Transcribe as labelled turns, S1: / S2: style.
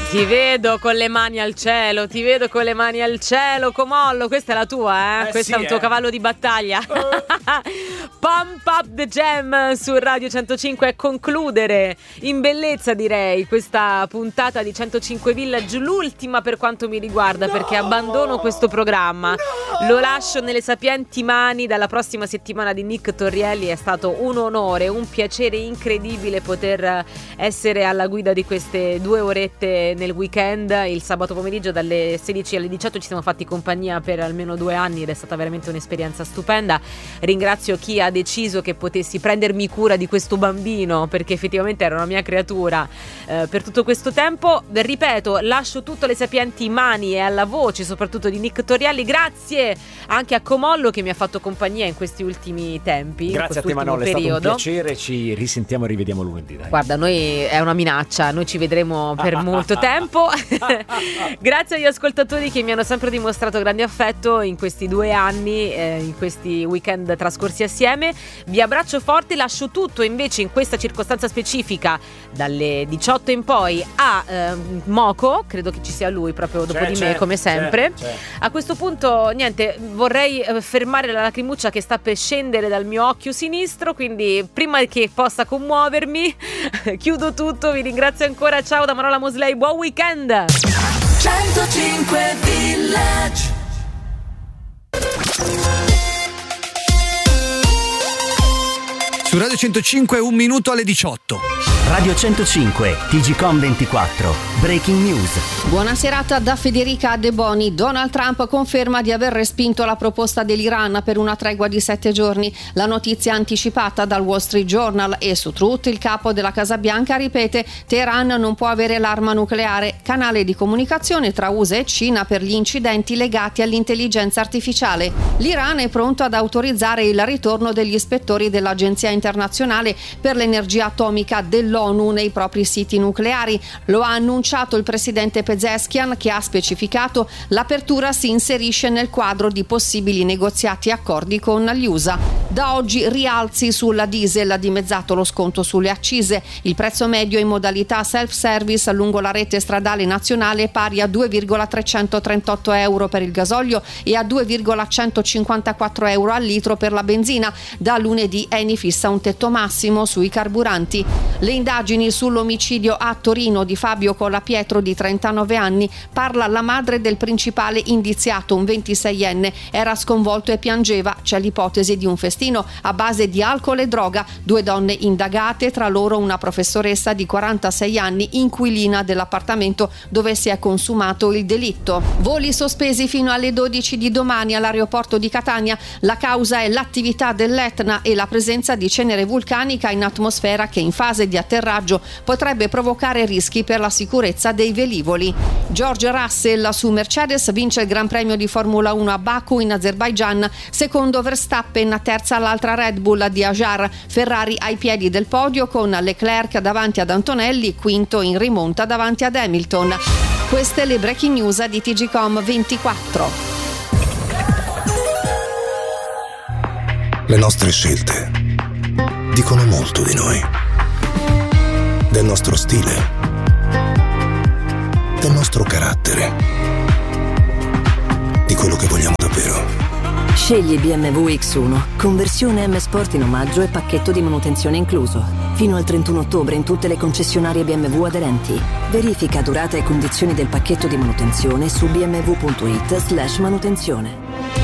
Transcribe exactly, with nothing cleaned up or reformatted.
S1: Ti vedo con le mani al cielo, ti vedo con le mani al cielo, Comollo, questa è la tua, eh?
S2: eh
S1: Questo
S2: sì,
S1: è un tuo
S2: eh.
S1: cavallo di battaglia. Pump Up the Jam su Radio centocinque a concludere in bellezza, direi, questa puntata di centocinque Village, l'ultima per quanto mi riguarda, no! Perché abbandono questo programma, no! Lo lascio nelle sapienti mani dalla prossima settimana di Nick Torrielli. È stato un onore, un piacere incredibile poter essere alla guida di queste due orette nel weekend. Il sabato pomeriggio dalle sedici alle diciotto ci siamo fatti compagnia per almeno due anni ed è stata veramente un'esperienza stupenda. Ringrazio chi ha deciso che potessi prendermi cura di questo bambino, perché effettivamente era una mia creatura eh, per tutto questo tempo. Ripeto, lascio tutto alle sapienti mani e alla voce soprattutto di Nick Torrielli. Grazie anche a Comollo che mi ha fatto compagnia in questi ultimi tempi.
S2: Grazie a te Manola, è stato un piacere, ci risentiamo e rivediamo lunedì, dai.
S1: Guarda, noi è una minaccia, noi ci vedremo per molto tempo. Grazie agli ascoltatori che mi hanno sempre dimostrato grande affetto in questi due anni, eh, in questi weekend trascorsi assieme. Vi abbraccio forte, lascio tutto invece in questa circostanza specifica dalle diciotto in poi a eh, Moco, credo che ci sia lui proprio dopo c'è, di me c'è, come sempre. C'è, c'è. A questo punto niente, vorrei fermare la lacrimuccia che sta per scendere dal mio occhio sinistro, quindi prima che possa commuovermi chiudo tutto. Vi ringrazio ancora, ciao da Manuela Mosley, buon weekend.
S3: centocinque Village.
S4: Su Radio centocinque un minuto alle diciotto.
S5: Radio centocinque, T G Com ventiquattro, Breaking News.
S6: Buona serata da Federica De Boni. Donald Trump conferma di aver respinto la proposta dell'Iran per una tregua di sette giorni. La notizia anticipata dal Wall Street Journal, e su Truth il capo della Casa Bianca ripete: Teheran non può avere l'arma nucleare. Canale di comunicazione tra U S A e Cina per gli incidenti legati all'intelligenza artificiale. L'Iran è pronto ad autorizzare il ritorno degli ispettori dell'Agenzia internazionale per l'energia atomica dell'ONU nei propri siti nucleari. Lo ha annunciato il presidente Pezeshkian, che ha specificato l'apertura si inserisce nel quadro di possibili negoziati e accordi con gli U S A. Da oggi rialzi sulla diesel, dimezzato lo sconto sulle accise. Il prezzo medio in modalità self-service lungo la rete stradale nazionale è pari a due virgola trecentotrentotto euro per il gasolio e a due virgola centocinquantaquattro euro al litro per la benzina. Da lunedì Eni fissa un tetto massimo sui carburanti. Le indagini sull'omicidio a Torino di Fabio Collapietro di trentanove anni. Parla la madre del principale indiziato, un ventiseienne. Era sconvolto e piangeva. C'è l'ipotesi di un festino a base di alcol e droga. Due donne indagate, tra loro una professoressa di quarantasei anni, inquilina dell'appartamento dove si è consumato il delitto. Voli sospesi fino alle dodici di domani all'aeroporto di Catania. La causa è l'attività dell'Etna e la presenza di cenere vulcanica in atmosfera che in fase di atterraggio potrebbe provocare rischi per la sicurezza dei velivoli. George Russell su Mercedes vince il Gran Premio di Formula uno a Baku in Azerbaigian, secondo Verstappen, terza l'altra Red Bull di Ajar, Ferrari ai piedi del podio con Leclerc davanti ad Antonelli, quinto in rimonta davanti ad Hamilton. Queste le breaking news di T G Com ventiquattro.
S7: Le nostre scelte dicono molto di noi, del nostro stile, del nostro carattere, di quello che vogliamo davvero.
S8: Scegli B M W X uno, conversione M Sport in omaggio e pacchetto di manutenzione incluso. Fino al trentuno ottobre in tutte le concessionarie B M W aderenti. Verifica durata e condizioni del pacchetto di manutenzione su bmw punto it slash manutenzione.